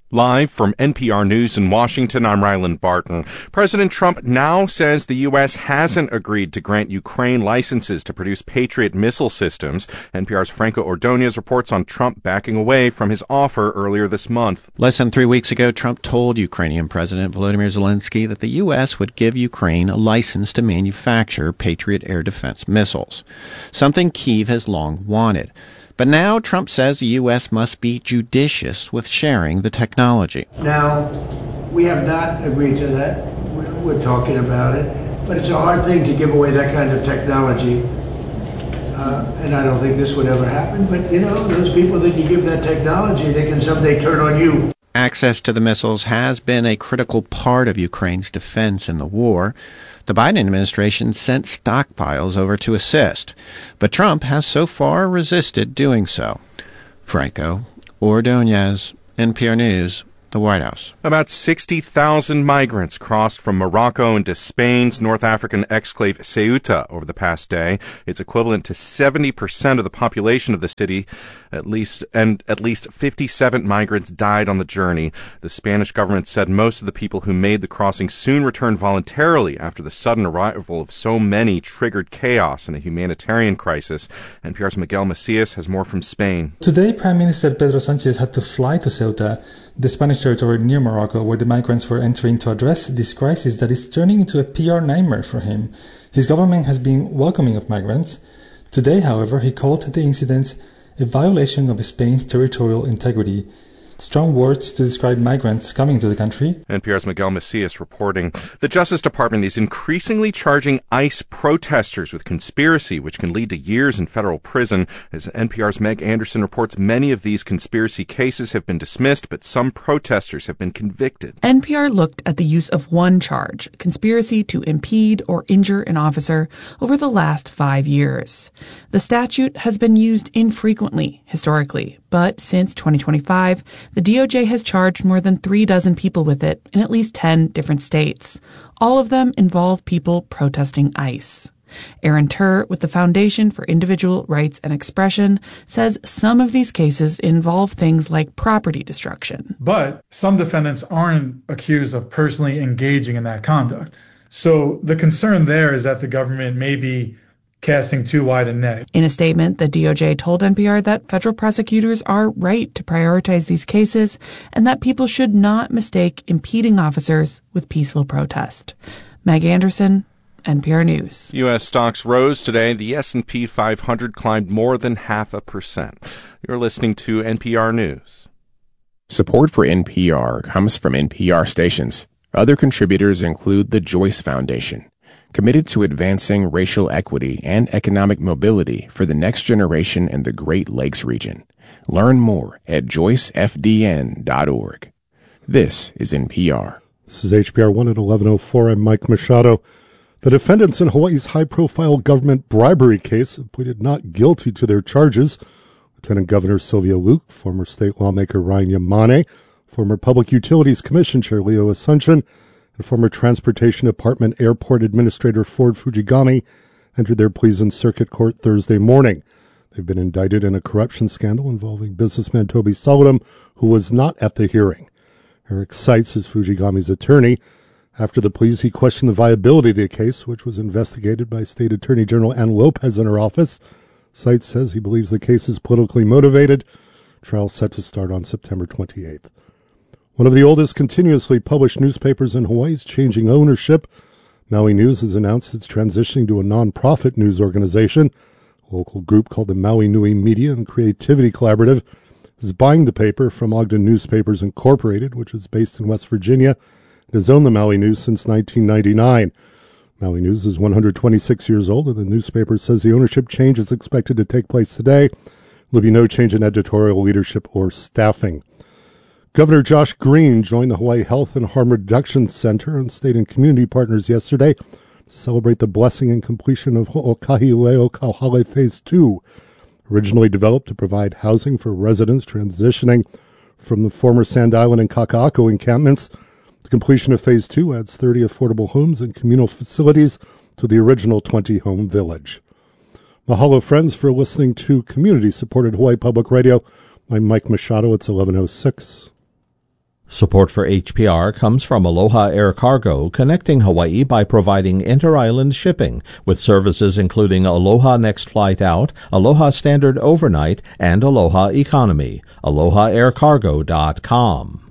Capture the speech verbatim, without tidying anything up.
Live from N P R News in Washington, I'm Ryland Barton. President Trump now says the U S hasn't agreed to grant Ukraine licenses to produce Patriot missile systems. N P R's Franco Ordonez reports on Trump backing away from his offer earlier this month. Less than three weeks ago, Trump told Ukrainian President Volodymyr Zelensky that the U S would give Ukraine a license to manufacture Patriot air defense missiles, something Kyiv has long wanted. But now Trump says the U S must be judicious with sharing the technology. Now, we have not agreed to that. We're, we're talking about it. But it's a hard thing to give away that kind of technology. Uh, and I don't think this would ever happen. But, you know, those people that you give that technology, they can someday turn on you. Access to the missiles has been a critical part of Ukraine's defense in the war. The Biden administration sent stockpiles over to assist, but Trump has so far resisted doing so. Franco Ordonez, N P R News, the White House. About sixty thousand migrants crossed from Morocco into Spain's North African exclave Ceuta over the past day. It's equivalent to seventy percent of the population of the city, at least, and at least fifty-seven migrants died on the journey. The Spanish government said most of the people who made the crossing soon returned voluntarily after the sudden arrival of so many triggered chaos and a humanitarian crisis. N P R's Miguel Macias has more from Spain. Today, Prime Minister Pedro Sanchez had to fly to Ceuta, the Spanish territory near Morocco, where the migrants were entering, to address this crisis that is turning into a P R nightmare for him. His government has been welcoming of migrants. Today, however, he called the incident a violation of Spain's territorial integrity. Strong words to describe migrants coming to the country. N P R's Miguel Macias reporting. The Justice Department is increasingly charging ICE protesters with conspiracy, which can lead to years in federal prison. As N P R's Meg Anderson reports, many of these conspiracy cases have been dismissed, but some protesters have been convicted. N P R looked at the use of one charge, conspiracy to impede or injure an officer, over the last five years. The statute has been used infrequently, historically, but since twenty twenty-five, the D O J has charged more than three dozen people with it in at least ten different states. All of them involve people protesting ICE. Aaron Turr, with the Foundation for Individual Rights and Expression, says some of these cases involve things like property destruction. But some defendants aren't accused of personally engaging in that conduct. So the concern there is that the government may be casting too wide a net. In a statement, the D O J told N P R that federal prosecutors are right to prioritize these cases and that people should not mistake impeding officers with peaceful protest. Meg Anderson, N P R News. U S stocks rose today. The S and P five hundred climbed more than half a percent. You're listening to N P R News. Support for N P R comes from N P R stations. Other contributors include the Joyce Foundation, committed to advancing racial equity and economic mobility for the next generation in the Great Lakes region. Learn more at joyce f d n dot org. This is N P R. This is H P R one at eleven oh four. I'm Mike Machado. The defendants in Hawaii's high-profile government bribery case have pleaded not guilty to their charges. Lieutenant Governor Sylvia Luke, former state lawmaker Ryan Yamane, former Public Utilities Commission Chair Leo Asuncion, and former Transportation Department Airport Administrator Ford Fujigami entered their pleas in circuit court Thursday morning. They've been indicted in a corruption scandal involving businessman Toby Sullivan, who was not at the hearing. Eric Seitz is Fujigami's attorney. After the pleas, he questioned the viability of the case, which was investigated by State Attorney General Ann Lopez in her office. Seitz says he believes the case is politically motivated. Trial set to start on September twenty-eighth. One of the oldest continuously published newspapers in Hawaii is changing ownership. Maui News has announced it's transitioning to a non-profit news organization. A local group called the Maui Nui Media and Creativity Collaborative is buying the paper from Ogden Newspapers Incorporated, which is based in West Virginia and has owned the Maui News since nineteen ninety-nine. Maui News is one hundred twenty-six years old, and the newspaper says the ownership change is expected to take place today. There'll be no change in editorial leadership or staffing. Governor Josh Green joined the Hawaii Health and Harm Reduction Center and state and community partners yesterday to celebrate the blessing and completion of Ho'okahileo Kauhale Phase two, originally developed to provide housing for residents transitioning from the former Sand Island and Kaka'ako encampments. The completion of Phase two adds thirty affordable homes and communal facilities to the original twenty-home village. Mahalo, friends, for listening to community-supported Hawaii Public Radio. I'm Mike Machado. It's eleven oh six. Support for H P R comes from Aloha Air Cargo, connecting Hawaii by providing inter-island shipping, with services including Aloha Next Flight Out, Aloha Standard Overnight, and Aloha Economy. aloha air cargo dot com.